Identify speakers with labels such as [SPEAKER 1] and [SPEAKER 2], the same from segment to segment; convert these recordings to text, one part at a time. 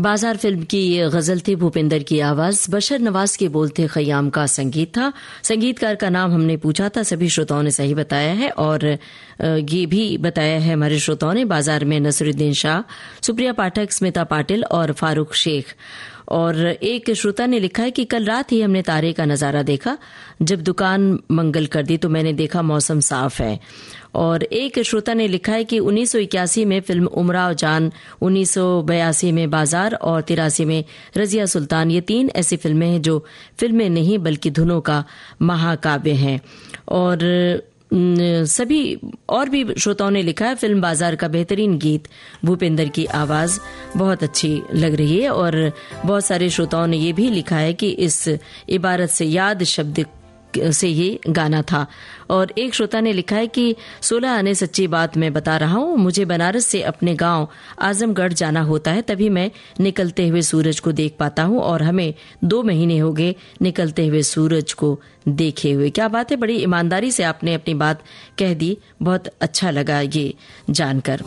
[SPEAKER 1] बाजार फिल्म की गजल थी, भूपेंद्र की आवाज, बशर नवाज के बोल थे, खयाम का संगीत था। संगीतकार का नाम हमने पूछा था, सभी श्रोताओं ने सही बताया है और ये भी बताया है हमारे श्रोताओं ने, बाजार में नसरुद्दीन शाह, सुप्रिया पाठक, स्मिता पाटिल और फारूक शेख। और एक श्रोता ने लिखा है कि कल रात ही हमने तारे का नजारा देखा, जब दुकान मंगल कर दी तो मैंने देखा मौसम साफ है। और एक श्रोता ने लिखा है कि 1981 में फिल्म उमराव जान, 1982 में बाजार और 83 में रजिया सुल्तान, ये 3 ऐसी फिल्में हैं जो फिल्में नहीं बल्कि धुनों का महाकाव्य हैं। और सभी और भी श्रोताओं ने लिखा है फिल्म बाजार का बेहतरीन गीत, भूपेंद्र की आवाज बहुत अच्छी लग रही है। और बहुत सारे श्रोताओं ने ये भी लिखा है कि इस इबारत से याद शब्द से ये गाना था। और एक श्रोता ने लिखा है कि 16 आने सच्ची बात मैं बता रहा हूँ, मुझे बनारस से अपने गांव आजमगढ़ जाना होता है, तभी मैं निकलते हुए सूरज को देख पाता हूँ और हमें 2 महीने हो गए निकलते हुए सूरज को देखे हुए। क्या बात है, बड़ी ईमानदारी से आपने अपनी बात कह दी, बहुत अच्छा लगा ये जानकर।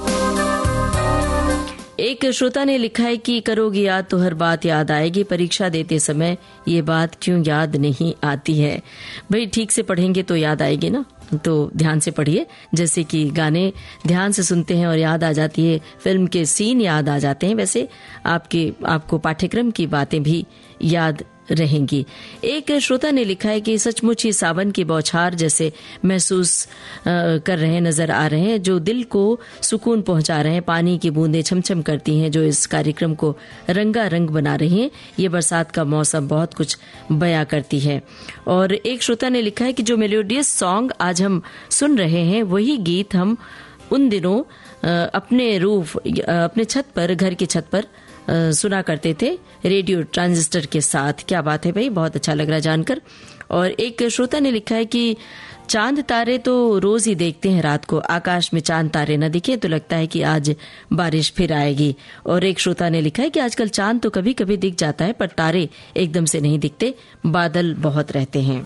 [SPEAKER 1] एक श्रोता ने लिखा है कि करोगी याद तो हर बात याद आएगी, परीक्षा देते समय ये बात क्यों याद नहीं आती है। भाई ठीक से पढ़ेंगे तो याद आएगी ना, तो ध्यान से पढ़िए। जैसे कि गाने ध्यान से सुनते हैं और याद आ जाती है, फिल्म के सीन याद आ जाते हैं, वैसे आपको पाठ्यक्रम की बातें भी याद रहेंगी। एक श्रोता ने लिखा है कि सचमुच ही सावन की बौछार जैसे महसूस कर रहे नजर आ रहे हैं, जो दिल को सुकून पहुंचा रहे हैं। पानी की बूंदें छमछम करती हैं जो इस कार्यक्रम को रंगारंग बना रही हैं। ये बरसात का मौसम बहुत कुछ बयां करती है। और एक श्रोता ने लिखा है कि जो मेलोडियस सॉन्ग आज हम सुन रहे हैं वही गीत हम उन दिनों अपने छत पर, घर की छत पर सुना करते थे रेडियो ट्रांजिस्टर के साथ। क्या बात है भाई, बहुत अच्छा लग रहा जानकर। और एक श्रोता ने लिखा है कि चांद तारे तो रोज ही देखते हैं रात को, आकाश में चांद तारे न दिखे तो लगता है कि आज बारिश फिर आएगी। और एक श्रोता ने लिखा है कि आजकल चांद तो कभी कभी दिख जाता है पर तारे एकदम से नहीं दिखते, बादल बहुत रहते हैं।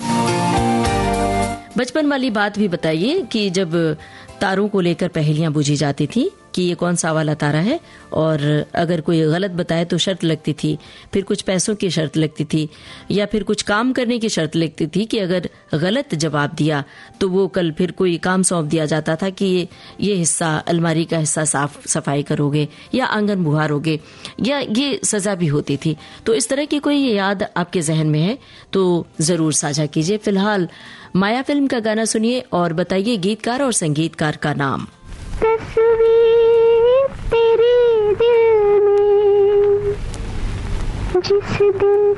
[SPEAKER 1] बचपन वाली बात भी बताइए कि जब तारों को लेकर पहेलियां बूझी जाती थी कि ये कौन सा वाला तारा है, और अगर कोई गलत बताए तो शर्त लगती थी, फिर कुछ पैसों की शर्त लगती थी, या फिर कुछ काम करने की शर्त लगती थी कि अगर गलत जवाब दिया तो वो कल फिर कोई काम सौंप दिया जाता था कि ये हिस्सा, अलमारी का हिस्सा साफ सफाई करोगे या आंगन बुहारोगे, या ये सजा भी होती थी। तो इस तरह की कोई याद आपके जहन में है तो जरूर साझा कीजिए। फिलहाल माया फिल्म का गाना सुनिए और बताइए गीतकार और संगीतकार का नाम।
[SPEAKER 2] तस्वीर तेरे दिल में जिस दिन